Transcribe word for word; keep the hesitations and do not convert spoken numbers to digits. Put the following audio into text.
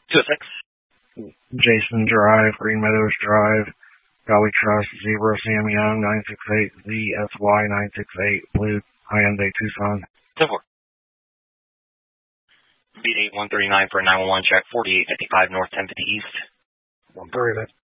two oh six. Jason Drive, Green Meadows Drive, Valley Trust, Zebra, Sam Young, nine six eight, Z S Y nine six eight, Blue, Hyundai Tucson. ten four. Beat eight one thirty-nine for a nine one one check, forty-eight fifty-five North, ten fifty East. one thirty.